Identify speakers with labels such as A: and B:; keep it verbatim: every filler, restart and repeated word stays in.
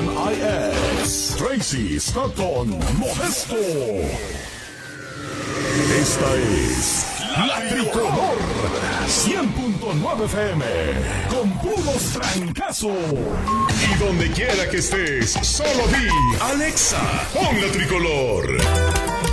A: M I X, Tracy Stratton Modesto. Esta es La Tricolor cien punto nueve F M, con puros trancazos. Y donde quiera que estés, solo di Alexa, pon La Tricolor.